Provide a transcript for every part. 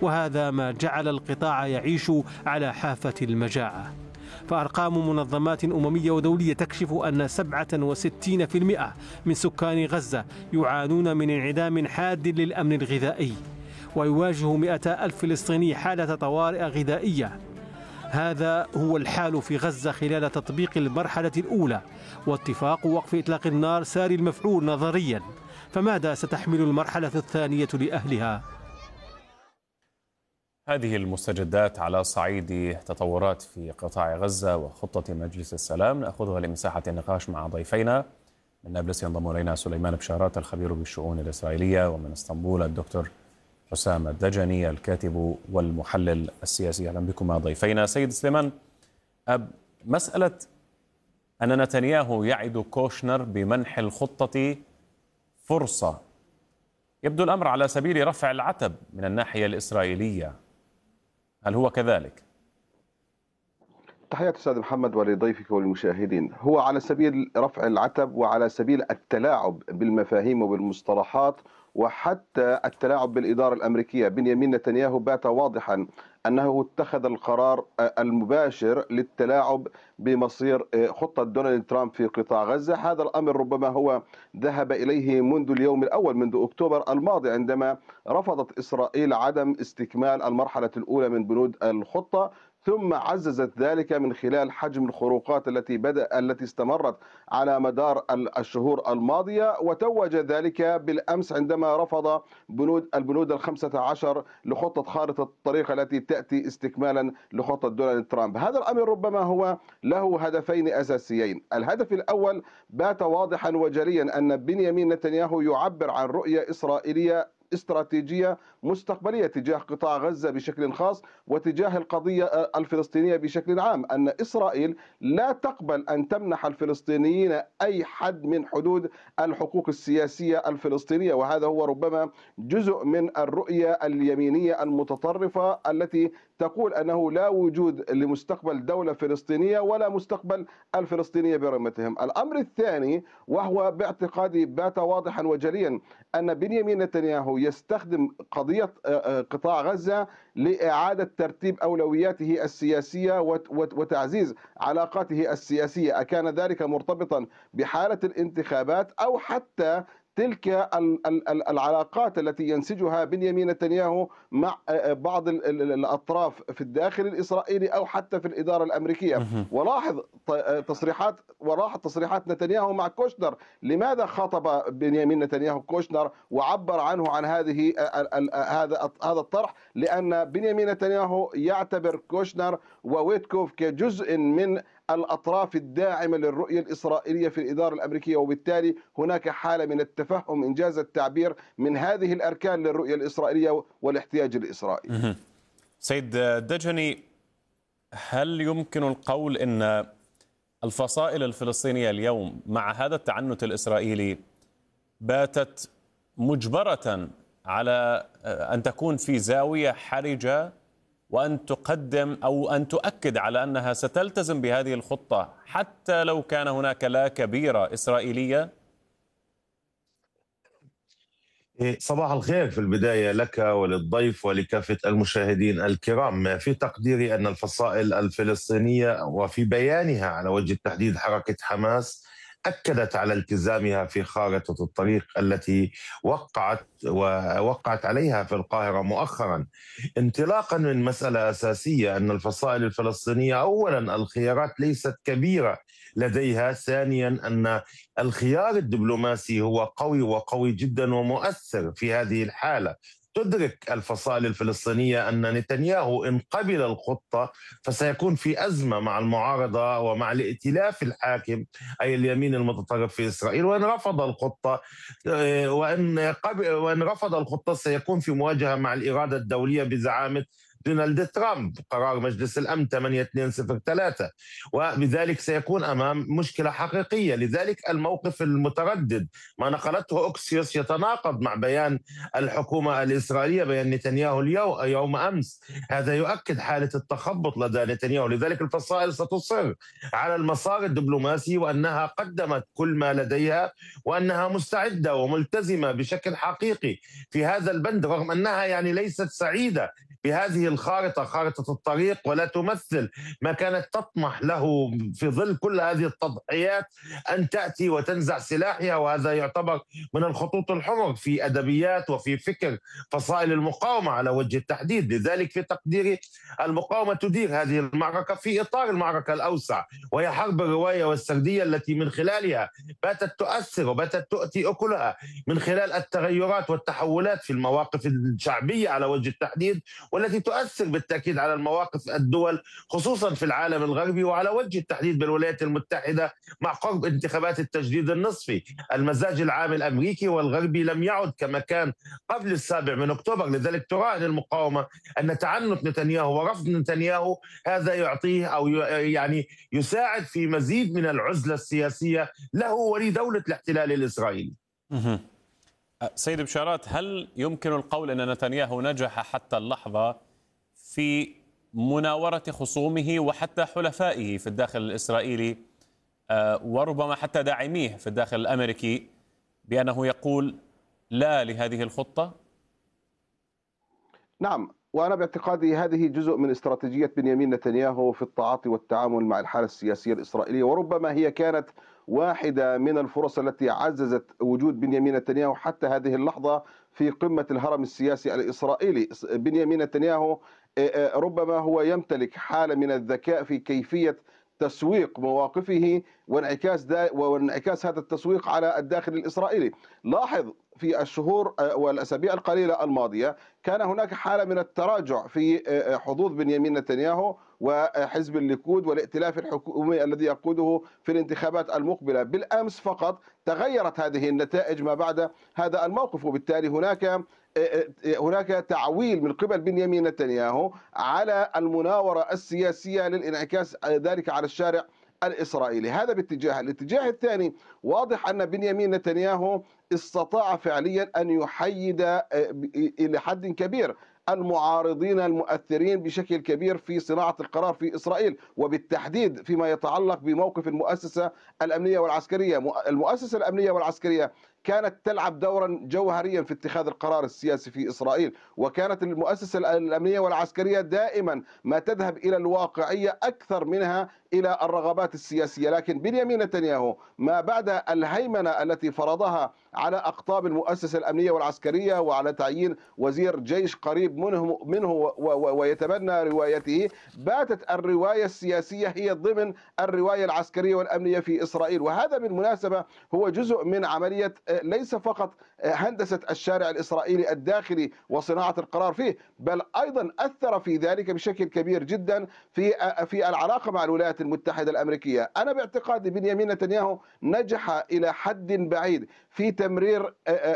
وهذا ما جعل القطاع يعيش على حافة المجاعة. فأرقام منظمات أممية ودولية تكشف أن 67% من سكان غزة يعانون من انعدام حاد للأمن الغذائي، ويواجه 200 ألف فلسطيني حالة طوارئ غذائية. هذا هو الحال في غزة خلال تطبيق المرحلة الأولى واتفاق وقف إطلاق النار ساري المفعول نظريا. فماذا ستحمل المرحلة الثانية لأهلها؟ هذه المستجدات على صعيد تطورات في قطاع غزة وخطة مجلس السلام نأخذها لمساحة النقاش مع ضيفينا. من نابلس ينضم إلينا سليمان بشارات الخبير بالشؤون الإسرائيلية، ومن اسطنبول الدكتور حسام الدجني الكاتب والمحلل السياسي. أهلا بكم ضيفينا. سيد سليمان، مسألة أن نتنياهو يعد كوشنر بمنح الخطة فرصة، يبدو الأمر على سبيل رفع العتب من الناحية الإسرائيلية، هل هو كذلك؟ تحياتي أستاذ محمد ولضيفك والمشاهدين. هو على سبيل رفع العتب وعلى سبيل التلاعب بالمفاهيم وبالمصطلحات وحتى التلاعب بالإدارة الأمريكية. بنيامين نتنياهو بات واضحا أنه اتخذ القرار المباشر للتلاعب بمصير خطة دونالد ترامب في قطاع غزة. هذا الأمر ربما هو ذهب إليه منذ اليوم الأول، منذ أكتوبر الماضي، عندما رفضت إسرائيل عدم استكمال المرحلة الأولى من بنود الخطة، ثم عززت ذلك من خلال حجم الخروقات التي استمرت على مدار الشهور الماضية، وتوج ذلك بالأمس عندما رفض البنود 15 لخطة خارطة الطريق التي تأتي استكمالا لخطة دونالد ترامب. هذا الأمر ربما هو له هدفين أساسيين. الهدف الأول بات واضحا وجليا أن بنيامين نتنياهو يعبر عن رؤية إسرائيلية استراتيجية مستقبلية تجاه قطاع غزة بشكل خاص وتجاه القضية الفلسطينية بشكل عام، أن إسرائيل لا تقبل أن تمنح الفلسطينيين أي حد من حدود الحقوق السياسية الفلسطينية. وهذا هو ربما جزء من الرؤية اليمينية المتطرفة التي تقول أنه لا وجود لمستقبل دولة فلسطينية ولا مستقبل الفلسطينية برمتهم. الأمر الثاني، وهو باعتقادي بات واضحا وجليا، أن بنيامين نتنياهو يستخدم قضية قطاع غزة لإعادة ترتيب أولوياته السياسية وتعزيز علاقاته السياسية، أكان ذلك مرتبطا بحالة الانتخابات أو حتى تلك العلاقات التي ينسجها بنيامين نتنياهو مع بعض الأطراف في الداخل الإسرائيلي أو حتى في الإدارة الأمريكية. ولاحظ تصريحات نتنياهو مع كوشنر. لماذا خاطب بنيامين نتنياهو كوشنر وعبر عنه عن هذا الطرح؟ لأن بنيامين نتنياهو يعتبر كوشنر وويتكوف كجزء من الأطراف الداعمة للرؤية الإسرائيلية في الإدارة الأمريكية، وبالتالي هناك حالة من التفهم إنجاز التعبير من هذه الأركان للرؤية الإسرائيلية والاحتياج الإسرائيلي. سيد دجني، هل يمكن القول أن الفصائل الفلسطينية اليوم مع هذا التعنت الإسرائيلي باتت مجبرة على أن تكون في زاوية حرجة وأن تقدم أو أن تؤكد على أنها ستلتزم بهذه الخطة حتى لو كان هناك لا كبيرة إسرائيلية؟ صباح الخير في البداية لك وللضيف ولكافة المشاهدين الكرام. في تقديري أن الفصائل الفلسطينية وفي بيانها على وجه التحديد حركة حماس أكدت على التزامها في خارطة الطريق التي وقعت عليها في القاهرة مؤخرا، انطلاقا من مسألة أساسية أن الفصائل الفلسطينية أولا الخيارات ليست كبيرة لديها، ثانيا أن الخيار الدبلوماسي هو قوي وقوي جدا ومؤثر في هذه الحالة. تدرك الفصائل الفلسطينية أن نتنياهو إن قبل الخطة فسيكون في أزمة مع المعارضة ومع الائتلاف الحاكم أي اليمين المتطرف في إسرائيل، وإن رفض الخطة وإن رفض الخطة سيكون في مواجهة مع الإرادة الدولية بزعامة دونالد ترامب، قرار مجلس الأمن 8203، وبذلك سيكون أمام مشكلة حقيقية. لذلك الموقف المتردد ما نقلته أوكسيوس يتناقض مع بيان الحكومة الإسرائيلية، بيان نتنياهو يوم أمس. هذا يؤكد حالة التخبط لدى نتنياهو. لذلك الفصائل ستصر على المسار الدبلوماسي وأنها قدمت كل ما لديها وأنها مستعدة وملتزمة بشكل حقيقي في هذا البند، رغم أنها يعني ليست سعيدة بهذه الخارطة، خارطة الطريق، ولا تمثل ما كانت تطمح له في ظل كل هذه التضحيات أن تأتي وتنزع سلاحها. وهذا يعتبر من الخطوط الحمر في أدبيات وفي فكر فصائل المقاومة على وجه التحديد. لذلك في تقديري المقاومة تدير هذه المعركة في إطار المعركة الأوسع، وهي حرب الرواية والسردية التي من خلالها باتت تؤثر وباتت تؤتي أكلها من خلال التغيرات والتحولات في المواقف الشعبية على وجه التحديد، والتي تؤثر بالتأكيد على المواقف الدول خصوصا في العالم الغربي وعلى وجه التحديد بالولايات المتحدة مع قرب انتخابات التجديد النصفي. المزاج العام الأمريكي والغربي لم يعد كما كان قبل 7 أكتوبر. لذلك تراهن المقاومة أن تعنت نتنياهو ورفض نتنياهو هذا يعطيه أو يعني يساعد في مزيد من العزلة السياسية له ولدولة الاحتلال الإسرائيلي. سيد بشارات، هل يمكن القول أن نتنياهو نجح حتى اللحظة في مناورة خصومه وحتى حلفائه في الداخل الإسرائيلي وربما حتى داعميه في الداخل الأمريكي بأنه يقول لا لهذه الخطة؟ نعم، وأنا باعتقادي هذه جزء من استراتيجية بنيامين نتنياهو في التعاطي والتعامل مع الحالة السياسية الإسرائيلية، وربما هي كانت واحدة من الفرص التي عززت وجود بنيامين نتنياهو حتى هذه اللحظة في قمة الهرم السياسي الإسرائيلي. بنيامين نتنياهو ربما هو يمتلك حالة من الذكاء في كيفية تسويق مواقفه وانعكاس هذا التسويق على الداخل الإسرائيلي. لاحظ في الشهور والأسابيع القليلة الماضية كان هناك حالة من التراجع في حظوظ بنيامين نتنياهو وحزب الليكود والائتلاف الحكومي الذي يقوده في الانتخابات المقبلة. بالأمس فقط تغيرت هذه النتائج ما بعد هذا الموقف، وبالتالي هناك تعويل من قبل بنيامين نتنياهو على المناورة السياسية للانعكاس ذلك على الشارع الإسرائيلي. هذا باتجاه. الاتجاه الثاني واضح أن بنيامين نتنياهو استطاع فعليا أن يحيد إلى حد كبير المعارضين المؤثرين بشكل كبير في صناعة القرار في إسرائيل، وبالتحديد فيما يتعلق بموقف المؤسسة الأمنية والعسكرية. المؤسسة الأمنية والعسكرية كانت تلعب دورا جوهريا في اتخاذ القرار السياسي في إسرائيل، وكانت المؤسسة الأمنية والعسكرية دائما ما تذهب إلى الواقعية أكثر منها إلى الرغبات السياسية. لكن بنيامين نتنياهو ما بعد الهيمنة التي فرضها على أقطاب المؤسسة الأمنية والعسكرية وعلى تعيين وزير جيش قريب منه ويتبنى روايته، باتت الرواية السياسية هي ضمن الرواية العسكرية والأمنية في إسرائيل. وهذا بالمناسبة هو جزء من عملية ليس فقط هندسة الشارع الإسرائيلي الداخلي وصناعة القرار فيه، بل أيضا أثر في ذلك بشكل كبير جدا في العلاقة مع الولايات المتحدة الأمريكية. أنا باعتقادي بنيامين نتنياهو نجح إلى حد بعيد في تمرير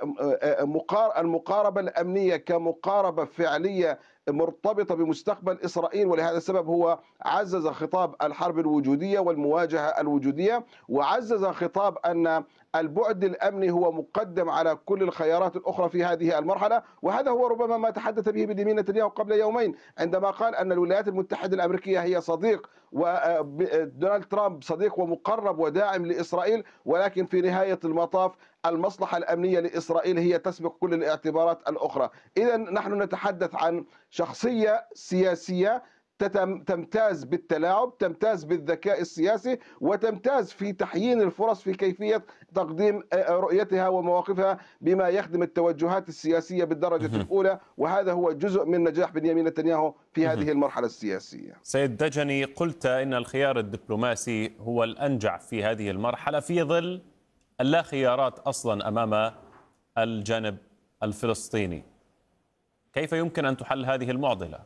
المقاربة الأمنية كمقاربة فعلية مرتبطة بمستقبل إسرائيل، ولهذا السبب هو عزز خطاب الحرب الوجودية والمواجهة الوجودية، وعزز خطاب أن البعد الأمني هو مقدم على كل الخيارات الأخرى في هذه المرحلة. وهذا هو ربما ما تحدث به بنيامين نتنياهو قبل يومين عندما قال أن الولايات المتحدة الأمريكية هي صديق ودونالد ترامب صديق ومقرب وداعم لإسرائيل، ولكن في نهاية المطاف المصلحة الأمنية لإسرائيل هي تسبق كل الاعتبارات الأخرى. إذا نحن نتحدث عن شخصية سياسية تمتاز بالتلاعب، تمتاز بالذكاء السياسي، وتمتاز في تحيين الفرص في كيفية تقديم رؤيتها ومواقفها بما يخدم التوجهات السياسية بالدرجة الأولى. وهذا هو جزء من نجاح بنيامين نتنياهو في هذه المرحلة السياسية. سيد دجني، قلت إن الخيار الدبلوماسي هو الأنجع في هذه المرحلة في ظل اللا خيارات أصلا أمام الجانب الفلسطيني. كيف يمكن أن تحل هذه المعضلة؟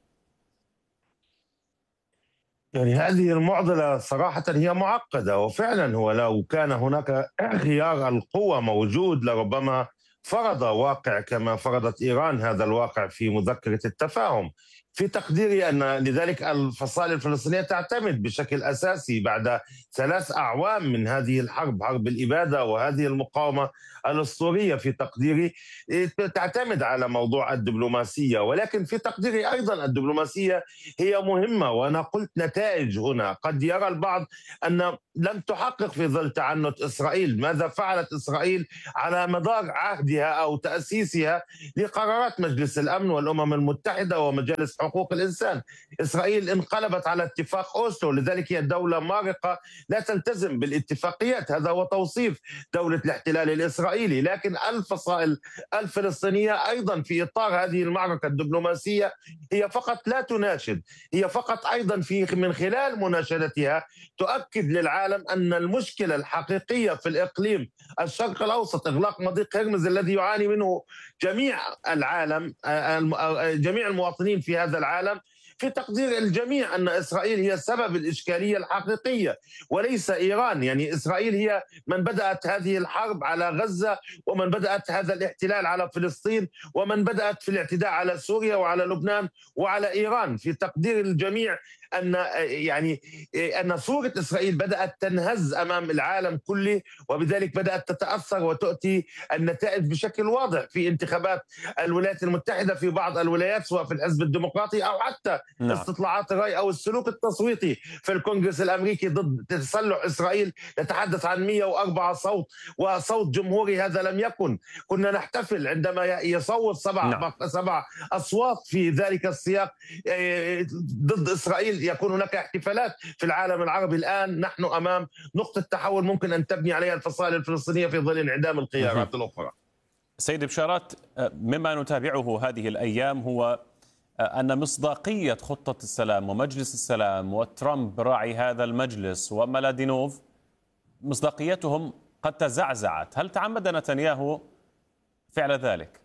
يعني هذه المعضلة صراحة هي معقدة، وفعلا هو لو كان هناك خيار القوة موجود لربما فرض واقع كما فرضت إيران هذا الواقع في مذكرة التفاهم. في تقديري أن لذلك الفصائل الفلسطينية تعتمد بشكل أساسي بعد 3 أعوام من هذه الحرب، حرب الإبادة وهذه المقاومة الأسطورية، في تقديري تعتمد على موضوع الدبلوماسية. ولكن في تقديري أيضا الدبلوماسية هي مهمة، وأنا قلت نتائج هنا. قد يرى البعض أن لم تحقق في ظل تعنت إسرائيل. ماذا فعلت إسرائيل على مدار عهدها أو تأسيسها لقرارات مجلس الأمن والأمم المتحدة ومجالس حقوق الإنسان؟ إسرائيل انقلبت على اتفاق أوسلو، لذلك هي دولة مارقة لا تلتزم بالاتفاقيات. هذا هو توصيف دولة الاحتلال الإسرائيلي. لكن الفصائل الفلسطينية أيضا في إطار هذه المعركة الدبلوماسية هي فقط لا تناشد، هي فقط أيضا من خلال مناشدتها تؤكد للعالم أن المشكلة الحقيقية في الإقليم الشرق الأوسط، إغلاق مضيق هرمز الذي يعاني منه جميع العالم، جميع المواطنين في هذا العالم، في تقدير الجميع أن إسرائيل هي سبب الإشكالية الحقيقية وليس إيران. يعني إسرائيل هي من بدأت هذه الحرب على غزة، ومن بدأت هذا الاحتلال على فلسطين، ومن بدأت في الاعتداء على سوريا وعلى لبنان وعلى إيران. في تقدير الجميع أن صورة إسرائيل بدأت تنهز أمام العالم كله، وبذلك بدأت تتأثر وتؤتي النتائج بشكل واضح في انتخابات الولايات المتحدة في بعض الولايات، سواء في الحزب الديمقراطي أو حتى استطلاعات الرأي أو السلوك التصويتي في الكونغرس الأمريكي ضد تسلح إسرائيل. نتحدث عن 104 صوت وصوت جمهوري. هذا لم يكن. كنا نحتفل عندما يصوت 7 أصوات في ذلك السياق ضد إسرائيل. يكون هناك احتفالات في العالم العربي. الآن نحن أمام نقطة تحول ممكن أن تبني عليها الفصائل الفلسطينية في ظل انعدام الخيارات الأخرى. سيد بشارات، مما نتابعه هذه الأيام هو أن مصداقية خطة السلام ومجلس السلام وترامب راعي هذا المجلس وملادينوف مصداقيتهم قد تزعزعت. هل تعمد نتنياهو فعل ذلك؟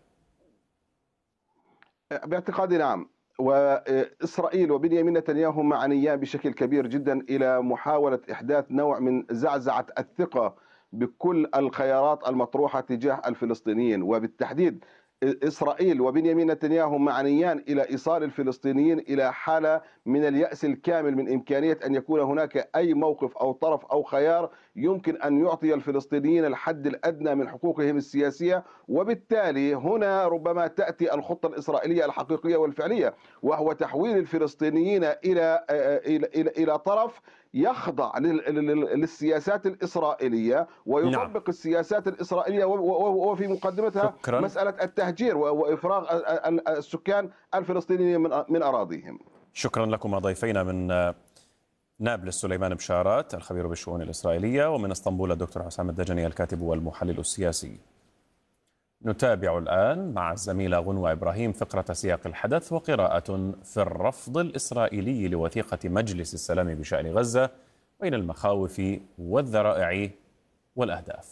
باعتقادي نعم. وإسرائيل وبنيامين نتنياهو معنيان بشكل كبير جدا إلى محاولة إحداث نوع من زعزعة الثقة بكل الخيارات المطروحة تجاه الفلسطينيين، وبالتحديد إسرائيل وبنيامين نتنياهو معنيان إلى إيصال الفلسطينيين إلى حالة من اليأس الكامل من إمكانية أن يكون هناك أي موقف أو طرف أو خيار يمكن أن يعطي الفلسطينيين الحد الأدنى من حقوقهم السياسية. وبالتالي هنا ربما تأتي الخطة الإسرائيلية الحقيقية والفعلية، وهو تحويل الفلسطينيين إلى طرف يخضع للسياسات الإسرائيلية ويطبق السياسات الإسرائيلية، وفي مقدمتها مسألة التهجير وإفراغ السكان الفلسطينيين من أراضيهم. شكرا لكم ضيفينا من نابلس سليمان بشارات الخبير بالشؤون الإسرائيلية، ومن اسطنبول الدكتور حسام الدجني الكاتب والمحلل السياسي. نتابع الآن مع الزميلة غنوة إبراهيم فقرة سياق الحدث وقراءة في الرفض الإسرائيلي لوثيقة مجلس السلام بشأن غزة بين المخاوف والذرائع والأهداف.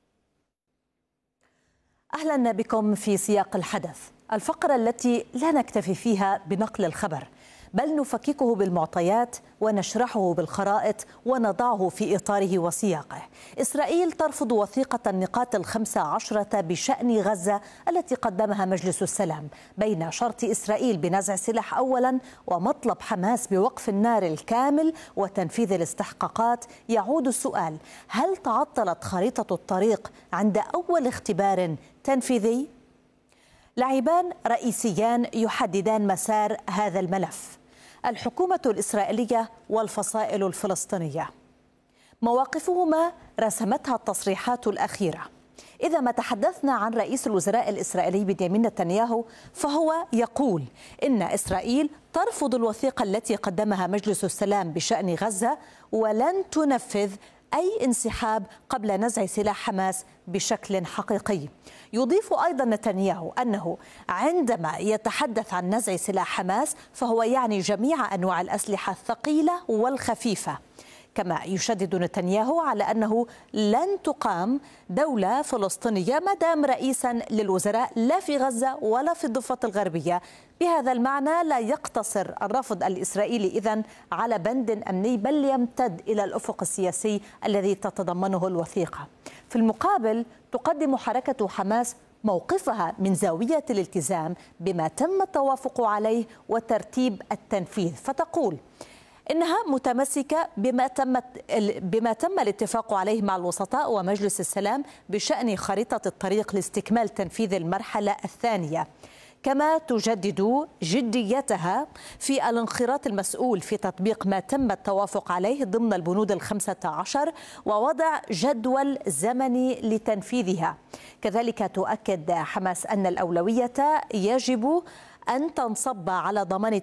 أهلا بكم في سياق الحدث، الفقرة التي لا نكتفي فيها بنقل الخبر، بل نفككه بالمعطيات ونشرحه بالخرائط ونضعه في إطاره وسياقه. إسرائيل ترفض وثيقة النقاط 15 بشأن غزة التي قدمها مجلس السلام، بين شرط إسرائيل بنزع السلاح أولا ومطلب حماس بوقف النار الكامل وتنفيذ الاستحقاقات. يعود السؤال: هل تعطلت خريطة الطريق عند أول اختبار تنفيذي؟ لاعبان رئيسيان يحددان مسار هذا الملف: الحكومة الإسرائيلية والفصائل الفلسطينية. مواقفهما رسمتها التصريحات الأخيرة. إذا ما تحدثنا عن رئيس الوزراء الإسرائيلي بنيامين نتنياهو، فهو يقول إن إسرائيل ترفض الوثيقة التي قدمها مجلس السلام بشأن غزة ولن تنفذ أي انسحاب قبل نزع سلاح حماس بشكل حقيقي. يضيف أيضا نتنياهو أنه عندما يتحدث عن نزع سلاح حماس فهو يعني جميع أنواع الأسلحة الثقيلة والخفيفة. كما يشدد نتنياهو على أنه لن تقام دولة فلسطينية ما دام رئيسا للوزراء لا في غزة ولا في الضفة الغربية. بهذا المعنى لا يقتصر الرفض الإسرائيلي إذن على بند أمني، بل يمتد إلى الأفق السياسي الذي تتضمنه الوثيقة. في المقابل تقدم حركة حماس موقفها من زاوية الالتزام بما تم التوافق عليه وترتيب التنفيذ، فتقول إنها متمسكة بما تم الاتفاق عليه مع الوسطاء ومجلس السلام بشأن خريطة الطريق لاستكمال تنفيذ المرحلة الثانية، كما تجدد جديتها في الانخراط المسؤول في تطبيق ما تم التوافق عليه ضمن البنود 15 ووضع جدول زمني لتنفيذها. كذلك تؤكد حماس أن الأولوية يجب أن تنصب على ضمان